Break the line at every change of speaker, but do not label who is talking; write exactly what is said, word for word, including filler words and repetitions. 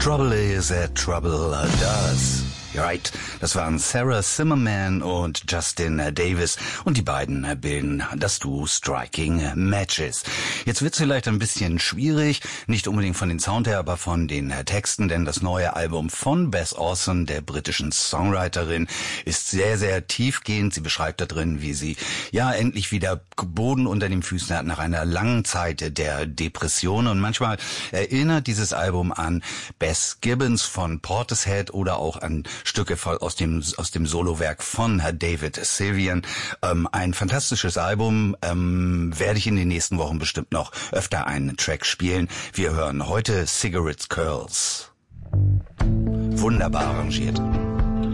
Trouble is that trouble does. You're right. Das waren Sarah Zimmerman und Justin Davis und die beiden bilden das Duo Striking Matches. Jetzt wird's vielleicht ein bisschen schwierig, nicht unbedingt von den Sound her, aber von den Texten, denn das neue Album von Beth Orson, der britischen Songwriterin, ist sehr, sehr tiefgehend. Sie beschreibt da drin, wie sie ja endlich wieder Boden unter den Füßen hat nach einer langen Zeit der Depression, und manchmal erinnert dieses Album an Beth Gibbons von Portishead oder auch an Stücke aus dem aus dem Solowerk von David Sylvian. Ähm, ein fantastisches Album, ähm, werde ich in den nächsten Wochen bestimmt noch öfter einen Track spielen. Wir hören heute Cigarette Curls. Wunderbar arrangiert.